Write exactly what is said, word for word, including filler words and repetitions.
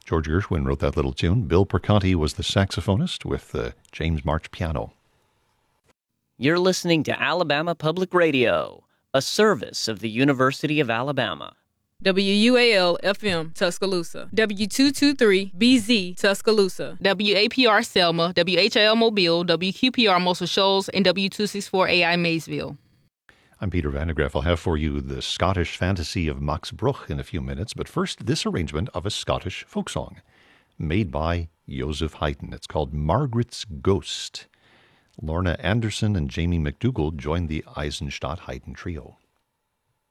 George Gershwin wrote that little tune. Bill Perconti was the saxophonist with the James March piano. You're listening to Alabama Public Radio, a service of the University of Alabama. W U A L F M Tuscaloosa, W two twenty-three B Z Tuscaloosa, W A P R Selma, W H L Mobile, W Q P R Muscle Shoals, and W two sixty-four A I Maysville. I'm Peter Vandegraaff. I'll have for you the Scottish fantasy of Max Bruch in a few minutes, but first, this arrangement of a Scottish folk song made by Joseph Haydn. It's called Margaret's Ghost. Lorna Anderson and Jamie McDougall joined the Eisenstadt Haydn Trio.